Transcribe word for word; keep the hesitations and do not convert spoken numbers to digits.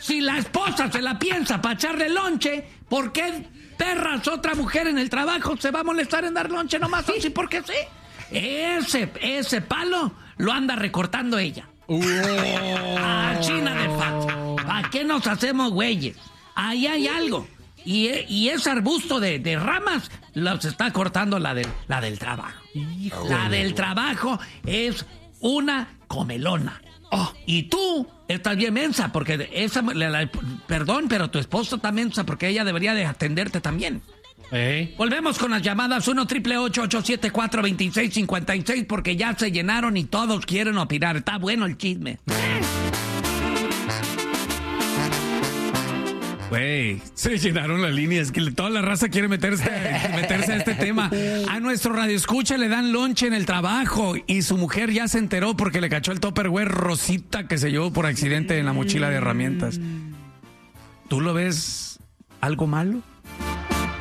Si la esposa se la piensa para echarle lonche, ¿por qué perras otra mujer en el trabajo se va a molestar en dar lonche nomás así porque sí? Ese, ese palo lo anda recortando ella. Uh. Ah, China de fat. ¿Para qué nos hacemos güeyes? Ahí hay algo. Y, y ese arbusto de, de ramas los está cortando la del, la del trabajo. Híjole. La del trabajo es una comelona. Oh, y tú estás bien mensa, porque esa, la, la, perdón, pero tu esposa está mensa, porque ella debería de atenderte también. ¿Eh? Volvemos con las llamadas uno triple ocho ocho siete cuatro dos seis cinco seis, porque ya se llenaron y todos quieren opinar. Está bueno el chisme. Güey, se llenaron las líneas, que toda la raza quiere meterse, meterse a este tema. A nuestro radioescucha le dan lonche en el trabajo y su mujer ya se enteró porque le cachó el Tupperware rosita que se llevó por accidente en la mochila de herramientas. ¿Tú lo ves algo malo?